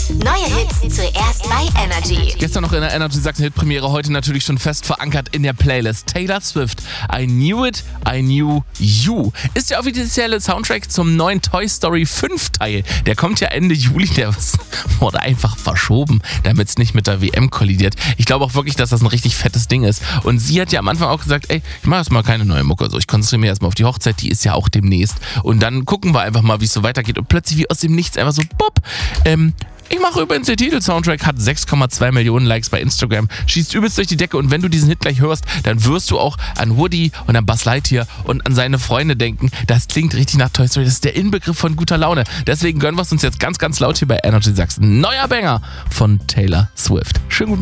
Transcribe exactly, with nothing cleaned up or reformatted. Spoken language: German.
Neue Hits zuerst bei Energy. Gestern noch in der Energy Sachsen Hitpremiere, heute natürlich schon fest verankert in der Playlist. Taylor Swift, I Knew It, I Knew You. Ist der offizielle Soundtrack zum neuen Toy Story fünf Teil. Der kommt ja Ende Juli, der wurde einfach verschoben, damit es nicht mit der W M kollidiert. Ich glaube auch wirklich, dass das ein richtig fettes Ding ist. Und sie hat ja am Anfang auch gesagt, ey, ich mache erstmal keine neue Mucke. So, ich konzentriere mich erstmal auf die Hochzeit, die ist ja auch demnächst. Und dann gucken wir einfach mal, wie es so weitergeht. Und plötzlich wie aus dem Nichts einfach so, bopp, ähm, ich mache übrigens den Titel-Soundtrack, hat sechs Komma zwei Millionen Likes bei Instagram, schießt übelst durch die Decke und wenn du diesen Hit gleich hörst, dann wirst du auch an Woody und an Buzz Lightyear und an seine Freunde denken. Das klingt richtig nach Toy Story, das ist der Inbegriff von guter Laune. Deswegen gönnen wir es uns jetzt ganz, ganz laut hier bei Energy Sachsen. Neuer Banger von Taylor Swift. Schönen guten